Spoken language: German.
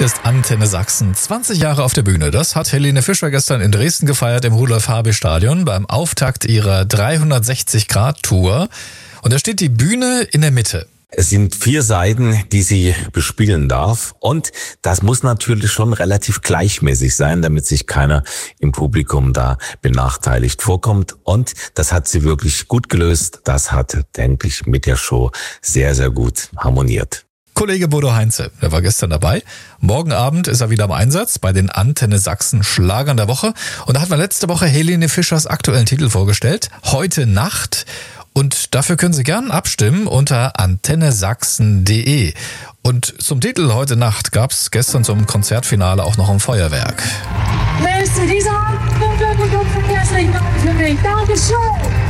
ist Antenne Sachsen. 20 Jahre auf der Bühne. Das hat Helene Fischer gestern in Dresden gefeiert im Rudolf-Habe-Stadion beim Auftakt ihrer 360-Grad-Tour. Und da steht die Bühne in der Mitte. Es sind 4 Seiten, die sie bespielen darf, und das muss natürlich schon relativ gleichmäßig sein, damit sich keiner im Publikum da benachteiligt vorkommt, und das hat sie wirklich gut gelöst. Das hat, denke ich, mit der Show sehr, sehr gut harmoniert. Kollege Bodo Heinze, der war gestern dabei. Morgen Abend ist er wieder im Einsatz bei den Antenne Sachsen Schlagern der Woche. Und da hat man letzte Woche Helene Fischers aktuellen Titel vorgestellt, Heute Nacht. Und dafür können Sie gerne abstimmen unter antennesachsen.de. Und zum Titel Heute Nacht gab es gestern zum Konzertfinale auch noch ein Feuerwerk. Listen, dieser Abend wird wirklich unvergesslich, Dankeschön.